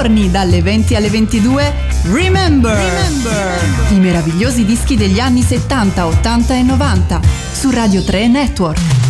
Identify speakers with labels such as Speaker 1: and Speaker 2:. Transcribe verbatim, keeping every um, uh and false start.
Speaker 1: giorni dalle venti alle ventidue, Remember. Remember, i meravigliosi dischi degli anni settanta, ottanta e novanta su Radio tre Network.